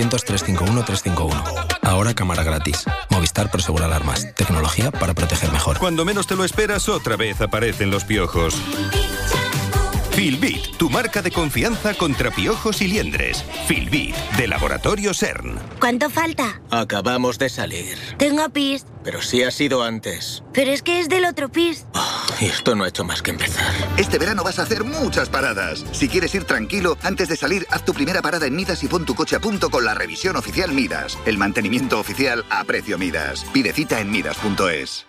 351 351. Ahora cámara gratis. Movistar Prosegur Alarmas. Tecnología para proteger mejor. Cuando menos te lo esperas, otra vez aparecen los piojos. Filbit, tu marca de confianza contra piojos y liendres. Filbit, de Laboratorio CERN. ¿Cuánto falta? Acabamos de salir. Tengo pis. Pero sí ha sido antes. Pero es que es del otro pis. Y esto no ha hecho más que empezar. Este verano vas a hacer muchas paradas. Si quieres ir tranquilo, antes de salir, haz tu primera parada en Midas y pon tu coche a punto con la revisión oficial Midas. El mantenimiento oficial a precio Midas. Pide cita en midas.es.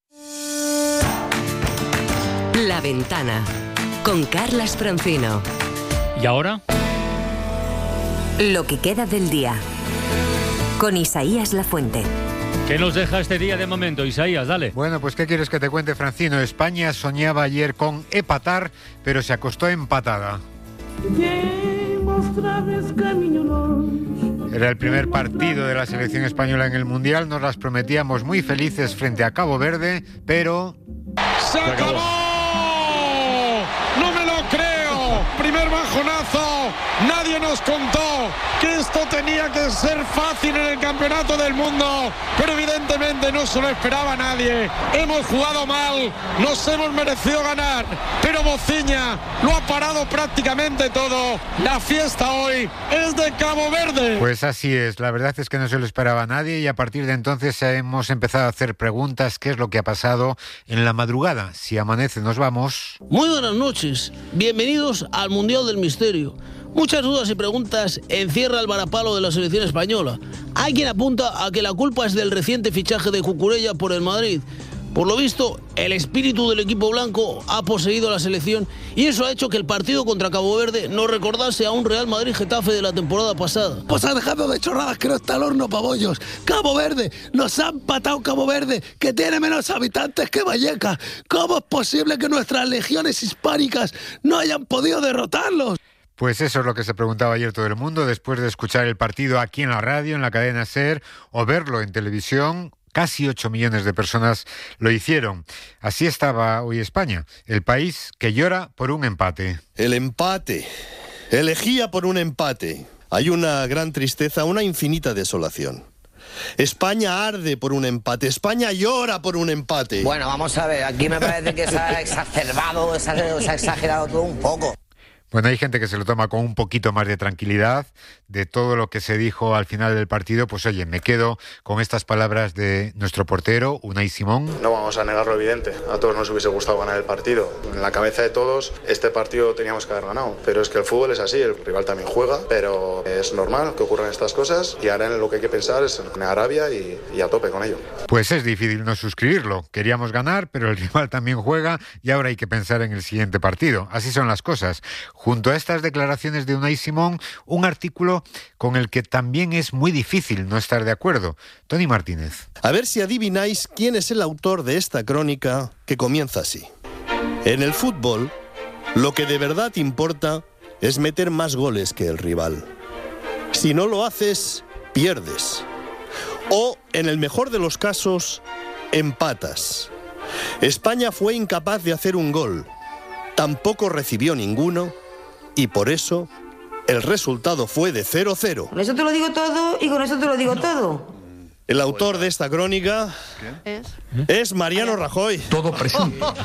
La Ventana, con Carlas Francino. ¿Y ahora? Lo que queda del día, con Isaías Lafuente. ¿Qué nos deja este día de momento, Isaías? Dale. Bueno, pues ¿qué quieres que te cuente, Francino? España soñaba ayer con empatar, pero se acostó empatada. Era el primer partido de la selección española en el Mundial. Nos las prometíamos muy felices frente a Cabo Verde, pero... ¡Se acabó! ¡No me lo creo! ¡Primer bajonazo! Nadie nos contó que esto tenía que ser fácil en el Campeonato del Mundo, pero evidentemente no se lo esperaba nadie. Hemos jugado mal, nos hemos merecido ganar, pero Mociña lo ha parado prácticamente todo. La fiesta hoy es de Cabo Verde. Pues así es, la verdad es que no se lo esperaba nadie y a partir de entonces hemos empezado a hacer preguntas. ¿Qué es lo que ha pasado en la madrugada? Si amanece nos vamos. Muy buenas noches, bienvenidos al Mundial del Misterio. Muchas dudas y preguntas encierra el varapalo de la selección española. Hay quien apunta a que la culpa es del reciente fichaje de Cucurella por el Madrid. Por lo visto, el espíritu del equipo blanco ha poseído a la selección y eso ha hecho que el partido contra Cabo Verde no recordase a un Real Madrid-Getafe de la temporada pasada. Pues ha dejado de chorradas que no está el horno pabollos. Cabo Verde, nos ha empatado Cabo Verde, que tiene menos habitantes que Vallecas. ¿Cómo es posible que nuestras legiones hispánicas no hayan podido derrotarlos? Pues eso es lo que se preguntaba ayer todo el mundo después de escuchar el partido aquí en la radio, en la cadena SER, o verlo en televisión. Casi 8 millones de personas lo hicieron. Así estaba hoy España, el país que llora por un empate. El empate. Elegía por un empate. Hay una gran tristeza, una infinita desolación. España arde por un empate, España llora por un empate. Bueno, vamos a ver, aquí me parece que se ha exacerbado, se ha exagerado todo un poco. Bueno, hay gente que se lo toma con un poquito más de tranquilidad. De todo lo que se dijo al final del partido, pues oye, me quedo con estas palabras de nuestro portero, Unai Simón. No vamos a negar lo evidente, a todos nos hubiese gustado ganar el partido. En la cabeza de todos, este partido teníamos que haber ganado. Pero es que el fútbol es así, el rival también juega, pero es normal que ocurran estas cosas y ahora lo que hay que pensar es en Arabia y a tope con ello. Pues es difícil no suscribirlo. Queríamos ganar, pero el rival también juega y ahora hay que pensar en el siguiente partido. Así son las cosas. Junto a estas declaraciones de Unai Simón, un artículo con el que también es muy difícil no estar de acuerdo. Tony Martínez. A ver si adivináis quién es el autor de esta crónica que comienza así. En el fútbol, lo que de verdad importa es meter más goles que el rival. Si no lo haces, pierdes. O, en el mejor de los casos, empatas. España fue incapaz de hacer un gol. Tampoco recibió ninguno. Y por eso, el resultado fue de 0-0. Con eso te lo digo todo y con eso te lo digo todo. El autor de esta crónica es Mariano Rajoy. Todo presunto.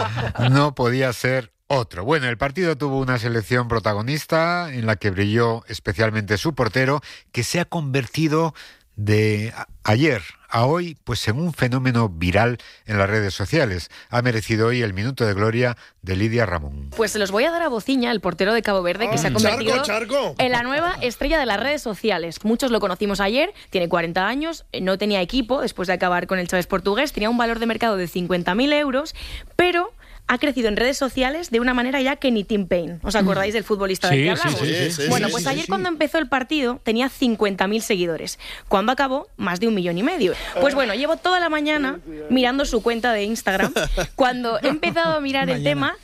No podía ser otro. Bueno, el partido tuvo una selección protagonista en la que brilló especialmente su portero, que se ha convertido de ayer a hoy pues en un fenómeno viral en las redes sociales. Ha merecido hoy el minuto de gloria de Lidia Ramón. Pues se los voy a dar a Bociña, el portero de Cabo Verde, que se ha convertido en la nueva estrella de las redes sociales. Muchos lo conocimos ayer, tiene 40 años, no tenía equipo después de acabar con el Chaves portugués, tenía un valor de mercado de 50.000 euros, pero ha crecido en redes sociales de una manera ya que ni Tim Payne. ¿Os acordáis del futbolista del que hablamos? Sí, bueno, pues ayer cuando empezó el partido tenía 50.000 seguidores. Cuando acabó, más de 1,5 millones. Pues bueno, llevo toda la mañana mirando su cuenta de Instagram. Cuando he empezado a mirar el tema,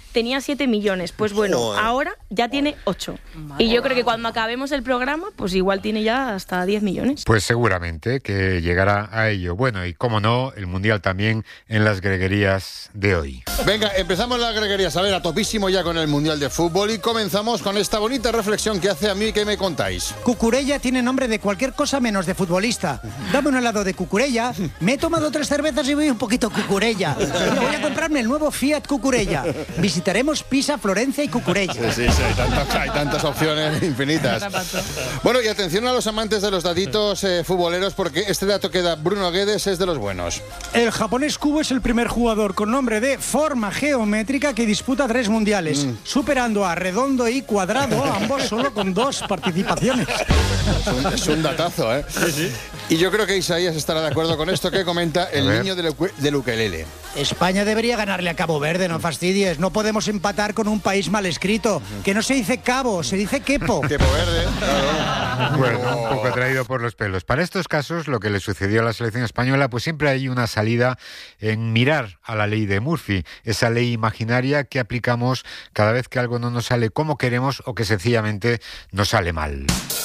tenía 7 millones. Pues bueno, ahora ya tiene 8. Y yo creo que cuando acabemos el programa, pues igual tiene ya hasta 10 millones. Pues seguramente que llegará a ello. Bueno, y cómo no, el Mundial también en las greguerías de hoy. Venga, empezamos las greguerías, a ver, a topísimo ya con el Mundial de Fútbol, y comenzamos con esta bonita reflexión que hace a mí. ¿Qué me contáis? Cucurella tiene nombre de cualquier cosa menos de futbolista. Dame un helado de Cucurella, me he tomado 3 cervezas y voy un poquito Cucurella. Voy a comprarme el nuevo Fiat Cucurella. Visitaremos Pisa, Florencia y Cucurella. Sí, hay tantas opciones infinitas. Bueno, y atención a los amantes de los datitos futboleros, porque este dato que da Bruno Guedes es de los buenos. El japonés Kubo es el primer jugador con nombre de forma geométrica que disputa 3 mundiales, superando a Redondo y Cuadrado, ambos solo con 2 participaciones. Es un datazo, ¿eh? Sí. Y yo creo que Isaías estará de acuerdo con esto que comenta el niño del ukelele. España debería ganarle a Cabo Verde, no fastidies. No podemos empatar con un país mal escrito. Que no se dice Cabo, se dice Quepo. Quepo Verde. Bueno, un poco traído por los pelos. Para estos casos, lo que le sucedió a la selección española, pues siempre hay una salida en mirar a la ley de Murphy, esa ley imaginaria que aplicamos cada vez que algo no nos sale como queremos o que sencillamente nos sale mal.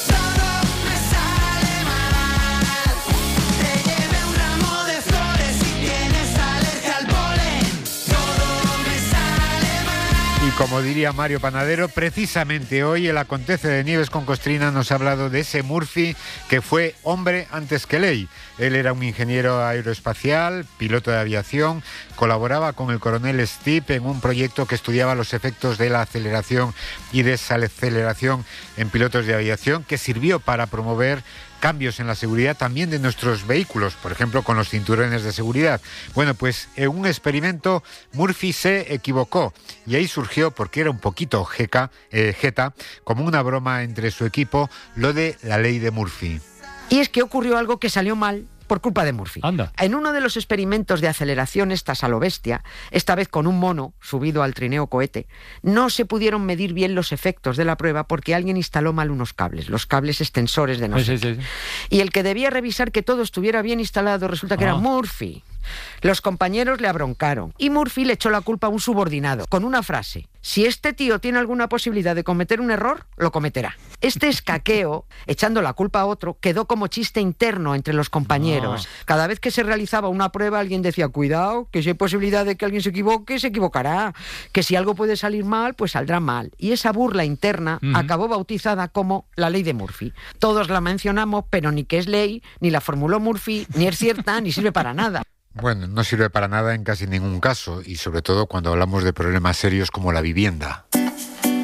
Y como diría Mario Panadero, precisamente hoy el Acontece de Nieves con Costrina nos ha hablado de ese Murphy que fue hombre antes que ley. Él era un ingeniero aeroespacial, piloto de aviación, colaboraba con el coronel Stipe en un proyecto que estudiaba los efectos de la aceleración y desaceleración en pilotos de aviación, que sirvió para promover cambios en la seguridad también de nuestros vehículos, por ejemplo con los cinturones de seguridad. Bueno, pues en un experimento Murphy se equivocó y ahí surgió, porque era un poquito jeta, como una broma entre su equipo, lo de la ley de Murphy. Y es que ocurrió algo que salió mal por culpa de Murphy. Anda. En uno de los experimentos de aceleración estas a lo bestia, esta vez con un mono subido al trineo cohete, no se pudieron medir bien los efectos de la prueba porque alguien instaló mal unos cables, los cables extensores de no sé qué. Y el que debía revisar que todo estuviera bien instalado resulta que era Murphy. Los compañeros le abroncaron y Murphy le echó la culpa a un subordinado con una frase: si este tío tiene alguna posibilidad de cometer un error, lo cometerá. Este escaqueo, echando la culpa a otro, quedó como chiste interno entre los compañeros. Cada vez que se realizaba una prueba, alguien decía: cuidado, que si hay posibilidad de que alguien se equivoque, se equivocará. Que si algo puede salir mal, pues saldrá mal. Y esa burla interna acabó bautizada como la ley de Murphy. Todos la mencionamos, pero ni que es ley, ni la formuló Murphy, ni es cierta, ni sirve para nada. Bueno, no sirve para nada en casi ningún caso, y sobre todo cuando hablamos de problemas serios como la vivienda.